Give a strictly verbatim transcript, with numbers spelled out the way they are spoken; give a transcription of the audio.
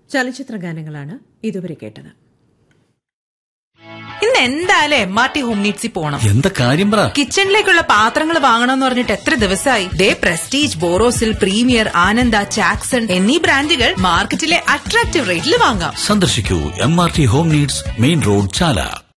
ചലച്ചിത്ര ഗാനങ്ങളാണ് ഇതുവരെ കേട്ടത്. ഇന്ന് എന്തായാലും എം ആർ ടി ഹോം നീഡ്സിൽ പോണം. എന്താ കാര്യം പറ? കിച്ചണിലേക്കുള്ള പാത്രങ്ങൾ വാങ്ങണമെന്ന് പറഞ്ഞിട്ട് എത്ര ദിവസമായി. ദേ പ്രസ്റ്റീജ്, ബോറോസിൽ, പ്രീമിയർ, ആനന്ദ, ചാക്സൺ എന്നീ ബ്രാൻഡുകൾ മാർക്കറ്റിലെ അട്രാക്റ്റീവ് റേറ്റിൽ വാങ്ങാം. സന്ദർശിക്കൂ M R T home needs, main road, ചാല.